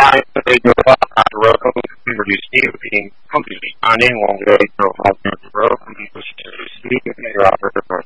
Hi, Radio Dr. Rowe, Company Steve, being company on in one day, so Dr. Rowe, Company Steve, Operator.